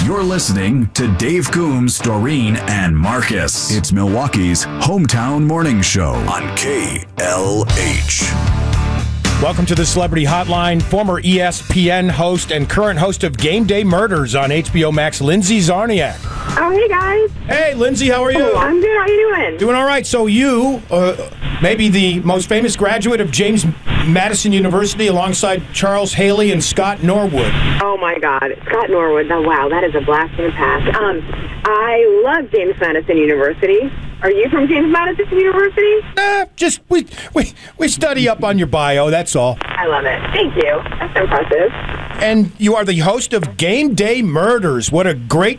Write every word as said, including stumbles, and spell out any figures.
You're listening to Dave Coombs, Doreen, and Marcus. It's Milwaukee's hometown morning show on K L H. Welcome to the Celebrity Hotline. Former E S P N host and current host of Game Day Murders on H B O Max, Lindsay Czarniak. Oh, hey, guys. Hey, Lindsay, how are you? Oh, I'm good. How you doing? Doing all right. So you, uh, maybe the most famous graduate of James Madison University alongside Charles Haley and Scott Norwood. Oh, my God. Scott Norwood. Oh, wow, that is a blast from the past. Um, I love James Madison University. Are you from James Madison University? Uh, just, we, we, we study up on your bio, that's all. I love it. Thank you. That's impressive. And you are the host of Game Day Murders. What a great